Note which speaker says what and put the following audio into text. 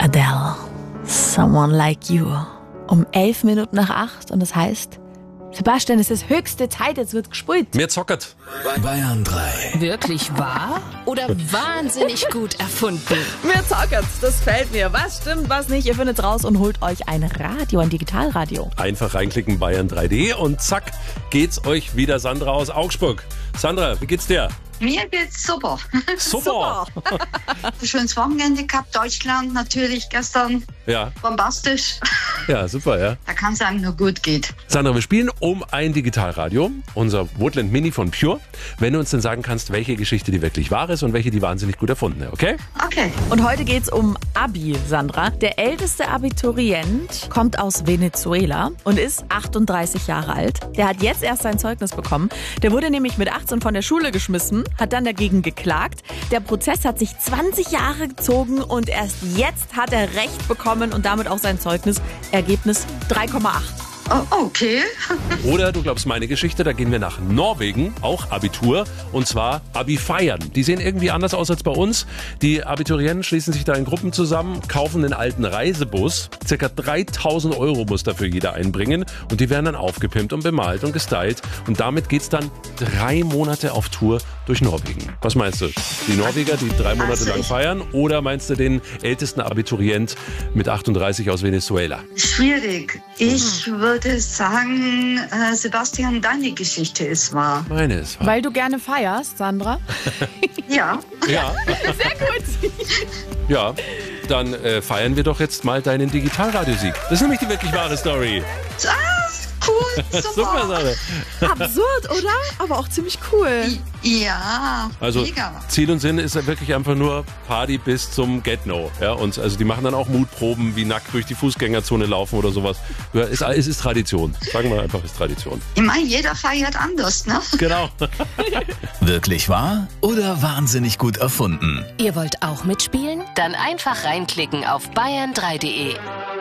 Speaker 1: Adele, Someone Like You. Um 8:11 und das heißt, Sebastian, es ist höchste Zeit, jetzt wird gespielt.
Speaker 2: Mir zockert.
Speaker 3: Bayern 3.
Speaker 4: Wirklich wahr? Oder wahnsinnig gut erfunden?
Speaker 1: Mir zockert, das fällt mir. Was stimmt, was nicht? Ihr findet's raus und holt euch ein Radio, ein Digitalradio.
Speaker 2: Einfach reinklicken, Bayern3D und zack, geht's euch wieder. Sandra aus Augsburg. Sandra, wie geht's dir?
Speaker 5: Mir geht's super.
Speaker 2: Super.
Speaker 5: Schönes Wochenende gehabt. Deutschland natürlich gestern.
Speaker 2: Ja,
Speaker 5: Bombastisch.
Speaker 2: ja, super, ja.
Speaker 5: Da kann es einem nur gut geht.
Speaker 2: Sandra, wir spielen um ein Digitalradio, unser Woodland Mini von Pure. Wenn du uns denn sagen kannst, welche Geschichte die wirklich wahr ist und welche die wahnsinnig gut erfundene, okay?
Speaker 5: Okay.
Speaker 1: Und heute geht's um Abi, Sandra. Der älteste Abiturient kommt aus Venezuela und ist 38 Jahre alt. Der hat jetzt erst sein Zeugnis bekommen. Der wurde nämlich mit 18 von der Schule geschmissen, hat dann dagegen geklagt. Der Prozess hat sich 20 Jahre gezogen und erst jetzt hat er Recht bekommen und damit auch sein Zeugnis. Ergebnis 3,8.
Speaker 5: Oh, okay.
Speaker 2: Oder du glaubst meine Geschichte, da gehen wir nach Norwegen, auch Abitur, und zwar Abi feiern. Die sehen irgendwie anders aus als bei uns. Die Abiturienten schließen sich da in Gruppen zusammen, kaufen einen alten Reisebus. Circa 3.000 € muss dafür jeder einbringen und die werden dann aufgepimpt und bemalt und gestylt. Und damit geht's dann 3 Monate auf Tour durch Norwegen. Was meinst du? Die Norweger, die 3 Monate lang feiern, oder meinst du den ältesten Abiturient mit 38 aus Venezuela?
Speaker 5: Schwierig. Ich würde sagen, Sebastian, deine Geschichte ist wahr.
Speaker 2: Meine ist wahr.
Speaker 1: Weil du gerne feierst, Sandra.
Speaker 5: Ja.
Speaker 2: Ja.
Speaker 1: Sehr gut.
Speaker 2: Ja, dann feiern wir doch jetzt mal deinen Digitalradiosieg. Das ist nämlich die wirklich wahre Story.
Speaker 5: Cool, super.
Speaker 2: Super Sache.
Speaker 1: Absurd, oder? Aber auch ziemlich cool.
Speaker 5: Ja,
Speaker 2: Also
Speaker 5: mega.
Speaker 2: Ziel und Sinn ist ja wirklich einfach nur Party bis zum Get-No. Ja, und also die machen dann auch Mutproben, wie nackt durch die Fußgängerzone laufen oder sowas. Ja, es ist Tradition. Sagen wir einfach, es ist Tradition.
Speaker 5: Ich meine, jeder feiert anders, ne?
Speaker 2: Genau.
Speaker 3: Wirklich wahr oder wahnsinnig gut erfunden?
Speaker 4: Ihr wollt auch mitspielen? Dann einfach reinklicken auf bayern3.de.